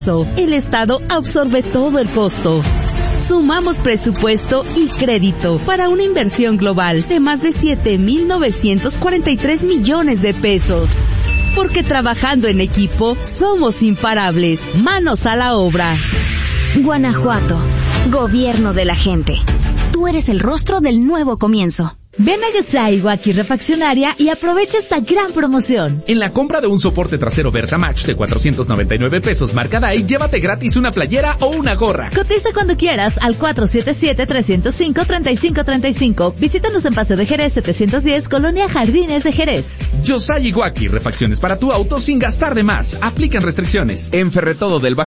El Estado absorbe todo el costo. Sumamos presupuesto y crédito para una inversión global de más de 7,943 millones de pesos. Porque trabajando en equipo somos imparables. Manos a la obra. Guanajuato, gobierno de la gente. Tú eres el rostro del nuevo comienzo. Ven a Yosai Waki Refaccionaria y aprovecha esta gran promoción. En la compra de un soporte trasero VersaMax de 499 pesos marca Dai, llévate gratis una playera o una gorra. Cotiza cuando quieras al 477-305-3535. Visítanos en Paseo de Jerez 710, Colonia Jardines de Jerez. Yosai Waki Refacciones para tu auto sin gastar de más. Aplican restricciones. En Ferretodo del